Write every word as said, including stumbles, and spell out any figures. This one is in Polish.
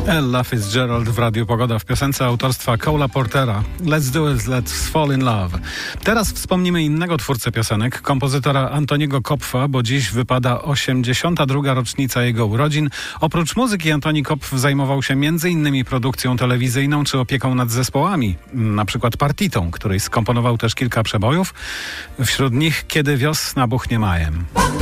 Ella Fitzgerald w Radiu Pogoda w piosence autorstwa Cole'a Portera Let's do it, let's fall in love. Teraz wspomnimy innego twórcę piosenek, kompozytora Antoniego Kopfa, bo dziś wypada osiemdziesiąta druga rocznica jego urodzin. Oprócz muzyki Antoni Kopf zajmował się między innymi produkcją telewizyjną czy opieką nad zespołami, na przykład Partitą, której skomponował też kilka przebojów, wśród nich Kiedy wiosna buchnie majem.